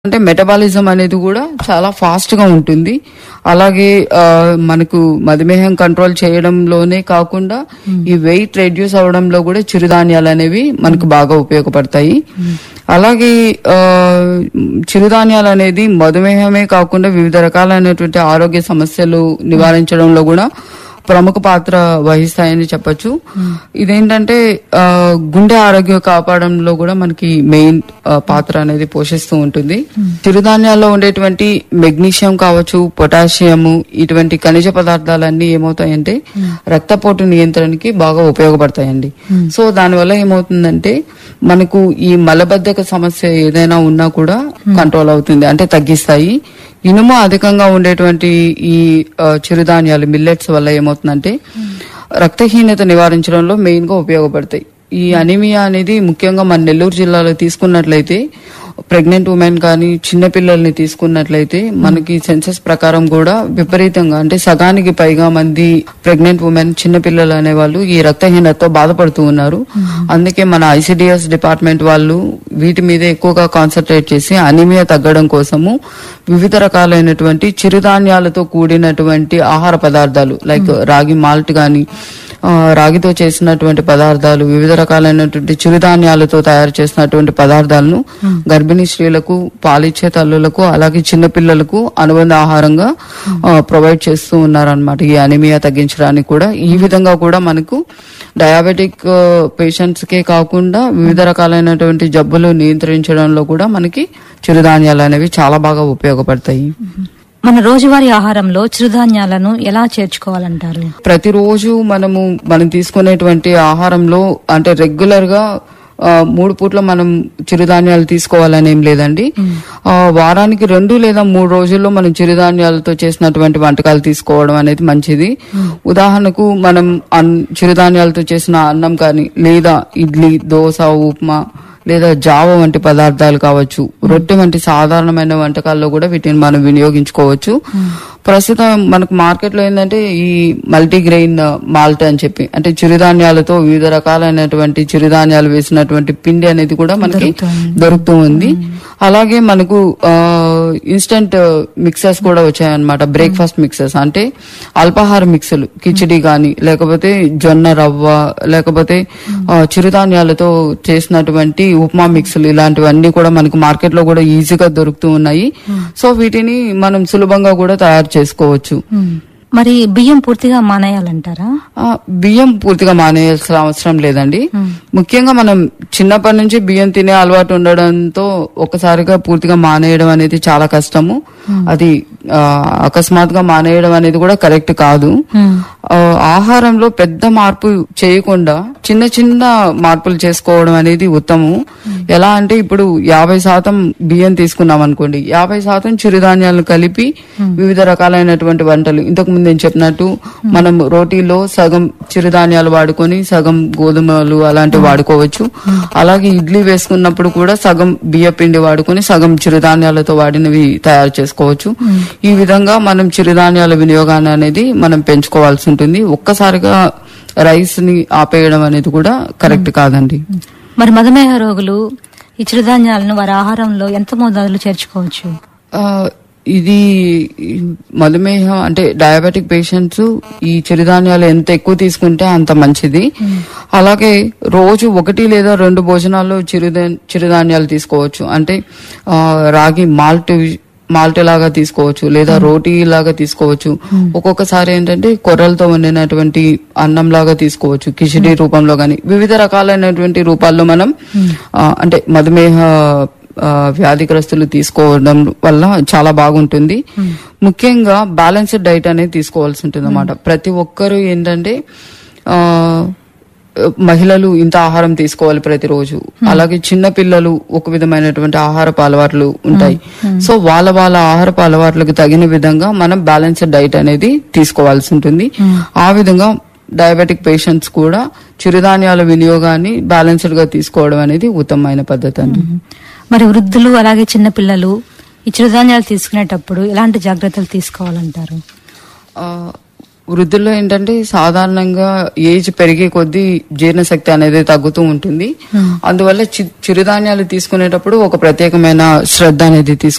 అంటే మెటబాలిజం అనేది కూడా చాలా ఫాస్ట్ గా ఉంటుంది. అలాగే మనకు మధుమేహం కంట్రోల్ చేయడంలోనే కాకుండా ఈ వెయిట్ రెడ్యూస్ అవడంలో కూడా చిరుధాన్యాలు అనేవి మనకు బాగా ఉపయోగపడతాయి. అలాగే చిరుధాన్యాలు అనేది మధుమేహమే కాకుండా వివిధ రకాలైనటువంటి ఆరోగ్య సమస్యలు నివారించడంలో కూడా ప్రముఖ పాత్ర వహిస్తాయని చెప్పొచ్చు. ఇదేంటంటే గుండె ఆరోగ్యం కాపాడంలో కూడా మనకి మెయిన్ పాత్ర అనేది పోషిస్తూ ఉంటుంది. చిరుధాన్యాల్లో ఉండేటువంటి మెగ్నీషియం కావచ్చు, పొటాషియము, ఇటువంటి ఖనిజ పదార్థాలన్నీ ఏమవుతాయంటే రక్తపోటు నియంత్రణకి బాగా ఉపయోగపడతాయండి. సో దానివల్ల ఏమవుతుందంటే మనకు ఈ మలబద్ధక సమస్య ఏదైనా ఉన్నా కూడా కంట్రోల్ అవుతుంది, అంటే తగ్గిస్తాయి. ఇనుము అధికంగా ఉండేటువంటి ఈ చిరుధాన్యాలు మిల్లెట్స్ వల్ల ఏమవుతుందంటే రక్తహీనత నివారించడంలో మెయిన్ గా ఉపయోగపడతాయి. ఈ అనీమియా అనేది ముఖ్యంగా మన నెల్లూరు జిల్లాలో తీసుకున్నట్లయితే ప్రెగ్నెంట్ ఉమెన్ కానీ చిన్నపిల్లల్ని తీసుకున్నట్లయితే మనకి సెన్సస్ ప్రకారం కూడా విపరీతంగా, అంటే సగానికి పైగా మంది ప్రెగ్నెంట్ ఉమెన్ చిన్నపిల్లలు అనేవాళ్ళు ఈ రక్తహీనతతో బాధపడుతూ ఉన్నారు. అందుకే మన ICDS డిపార్ట్మెంట్ వాళ్ళు వీటి మీద ఎక్కువగా కాన్సన్ట్రేట్ చేసి అనీమియా తగ్గడం కోసము వివిధ రకాలైనటువంటి చిరుధాన్యాలతో కూడినటువంటి ఆహార పదార్థాలు లైక్ రాగి మాల్ట్ గాని, రాగితో చేసినటువంటి పదార్థాలు, వివిధ రకాలైనటువంటి చిరుధాన్యాలతో తయారు చేసినటువంటి పదార్థాలను గర్భిణీ స్త్రీలకు, పాలిచ్చే తల్లులకు, అలాగే చిన్నపిల్లలకు అనుబంధ ఆహారంగా ప్రొవైడ్ చేస్తూ ఉన్నారనమాట. ఈ అనీమియా తగ్గించడానికి కూడా ఈ విధంగా కూడా మనకు డయాబెటిక్ పేషెంట్స్ కే కాకుండా వివిధ రకాలైనటువంటి జబ్బులు నియంత్రించడంలో కూడా మనకి చిరుధాన్యాలు అనేవి చాలా బాగా ఉపయోగపడతాయి. మన రోజువారీ ఆహారంలో చిరుధాన్యాలను ఎలా చేర్చుకోవాలంటారు? ప్రతిరోజు మనం తీసుకునేటువంటి ఆహారంలో అంటే రెగ్యులర్ గా 3 పూట్ల మనం చిరుధాన్యాలు తీసుకోవాలని ఏం లేదండి. వారానికి 2 లేదా 3 రోజుల్లో మనం చిరుధాన్యాలతో చేసినటువంటి వంటకాలు తీసుకోవడం అనేది మంచిది. ఉదాహరణకు మనం చిరుధాన్యాలతో చేసిన అన్నం కానీ, లేదా ఇడ్లీ, దోశ, ఉప్మా, లేదా జావ వంటి పదార్థాలు కావచ్చు, రొట్టె వంటి సాధారణమైన వంటకాల్లో కూడా వీటిని మనం వినియోగించుకోవచ్చు. ప్రస్తుతం మనకు మార్కెట్ లో ఏంటంటే ఈ మల్టీగ్రెయిన్ మాల్ట్ అని చెప్పి, అంటే చిరుధాన్యాలతో వివిధ రకాలైనటువంటి చిరుధాన్యాలు వేసినటువంటి పిండి అనేది కూడా మనకి దొరుకుతూ ఉంది. అలాగే మనకు ఇన్స్టెంట్ మిక్సర్స్ కూడా వచ్చాయన్నమాట. బ్రేక్ఫాస్ట్ మిక్సర్స్ అంటే అల్పాహార మిక్సులు, కిచిడి గాని, లేకపోతే జొన్న రవ్వ, లేకపోతే చిరుధాన్యాలతో చేసినటువంటి ఉప్మా మిక్సులు, ఇలాంటివన్నీ కూడా మనకు మార్కెట్ లో కూడా ఈజీగా దొరుకుతూ ఉన్నాయి. సో వీటిని మనం సులభంగా కూడా తయారు చేసుకోవచ్చు. మరి బియ్యం పూర్తిగా మానేయాలంటారా? బియ్యం పూర్తిగా మానేయాల్సిన అవసరం లేదండి. ముఖ్యంగా మనం చిన్నప్పటి నుంచి బియ్యం తినే అలవాటు ఉండడంతో ఒక్కసారిగా పూర్తిగా మానేయడం అనేది చాలా కష్టము. అది అకస్మాత్తుగా మానేయడం అనేది కూడా కరెక్ట్ కాదు. ఆహారంలో పెద్ద మార్పు చేయకుండా చిన్న చిన్న మార్పులు చేసుకోవడం అనేది ఉత్తమం. ఎలా అంటే ఇప్పుడు 50% బియ్యం తీసుకున్నాం అనుకోండి, 50% చిరుధాన్యాలను కలిపి వివిధ రకాలైనటువంటి వంటలు, ఇంతకు ముందు నేను చెప్పినట్టు మనం రోటీలో సగం చిరుధాన్యాలు వాడుకొని సగం గోధుమలు అలాంటివి వాడుకోవచ్చు. అలాగే ఇడ్లీ వేసుకున్నప్పుడు కూడా సగం బియ్య పిండి వాడుకొని సగం చిరుధాన్యాలతో వాడినవి తయారు చేసుకోవచ్చు. ఈ విధంగా మనం చిరుధాన్యాల వినియోగాన్ని అనేది మనం పెంచుకోవాల్సి ఉంటుంది. ఒక్కసారిగా రైస్ ని ఆపేయడం అనేది కూడా కరెక్ట్ కాదండి. మరి మధుమేహ రోగులు ఈ చిరుధాన్యాలను వారి ఆహారంలో ఎంత మోతాదులో చేర్చుకోవచ్చు? ఇది మధుమేహం అంటే డయాబెటిక్ పేషెంట్స్ ఈ చిరుధాన్యాలు ఎంత ఎక్కువ తీసుకుంటే అంత మంచిది. అలాగే రోజు 1 లేదా 2 భోజనాల్లో చిరుధాన్యాలు తీసుకోవచ్చు. అంటే రాగి మాల్ట్ లాగా తీసుకోవచ్చు, లేదా రోటీ లాగా తీసుకోవచ్చు. ఒక్కొక్కసారి ఏంటంటే కొర్రలతో వండినటువంటి అన్నం లాగా తీసుకోవచ్చు, కిచిడి రూపంలో గాని, వివిధ రకాలైనటువంటి రూపాల్లో మనం అంటే మధుమేహ వ్యాధిగ్రస్తులు తీసుకోవడం వల్ల చాలా బాగుంటుంది. ముఖ్యంగా బ్యాలెన్స్డ్ డైట్ అనేది తీసుకోవాల్సి ఉంటుంది అన్నమాట. ప్రతి ఒక్కరు ఏంటంటే మహిళలు ఇంత ఆహారం తీసుకోవాలి ప్రతిరోజు, అలాగే చిన్న పిల్లలు ఒక విధమైనటువంటి ఆహారపు అలవాట్లు ఉంటాయి. సో వాళ్ళ ఆహారపు అలవాట్లకు తగిన విధంగా మనం బ్యాలెన్స్డ్ డైట్ అనేది తీసుకోవాల్సి ఉంటుంది. ఆ విధంగా డయాబెటిక్ పేషెంట్స్ కూడా చిరుధాన్యాల వినియోగాన్ని బ్యాలెన్స్డ్ గా తీసుకోవడం అనేది ఉత్తమమైన పద్ధతి అండి. మరి వృద్ధులు అలాగే చిన్న పిల్లలు ఈ చిరుధాన్యాలు తీసుకునేటప్పుడు ఎలాంటి జాగ్రత్తలు తీసుకోవాలంటారు? వృద్ధుల్లో ఏంటంటే సాధారణంగా ఏజ్ పెరిగే కొద్దీ జీర్ణశక్తి అనేది తగ్గుతూ ఉంటుంది. అందువల్ల చిరుధాన్యాలు తీసుకునేటప్పుడు ఒక ప్రత్యేకమైన శ్రద్ధ అనేది